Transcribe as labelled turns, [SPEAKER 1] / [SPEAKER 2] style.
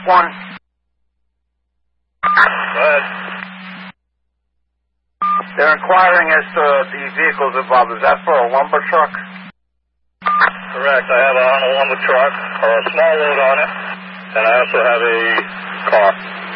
[SPEAKER 1] one.
[SPEAKER 2] Go ahead.
[SPEAKER 1] They're inquiring as to the vehicles involved. Is that for a lumber truck?
[SPEAKER 2] Correct. I have on a lumber truck, or a small load on it, and I also have a car.